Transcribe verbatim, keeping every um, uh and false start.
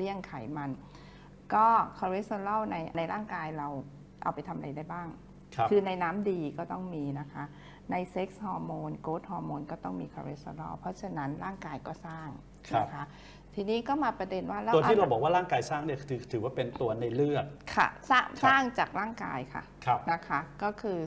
เลี่ยงไขมันก็คอเลสเตอรอลในในร่างกายเราเอาไปทำอะไรได้บ้างคือในน้ำดีก็ต้องมีนะคะในเซ็กซ์ฮอร์โมนโกรทฮอร์โมนก็ต้องมีคอเลสเตอรอลเพราะฉะนั้นร่างกายก็สร้างนะคะทีนี้ก็มาประเด็นว่าตัวที่เราบอกว่าร่างกายสร้างเนี่ยถือถือว่าเป็นตัวในเลือดค่ะสร้างสร้างจากร่างกายค่ะนะคะก็คือ